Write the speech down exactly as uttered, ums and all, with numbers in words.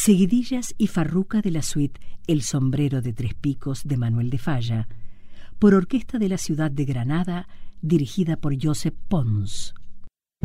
Seguidillas y farruca de la suite El sombrero de tres picos de Manuel de Falla, por orquesta de la ciudad de Granada, dirigida por Josep Pons.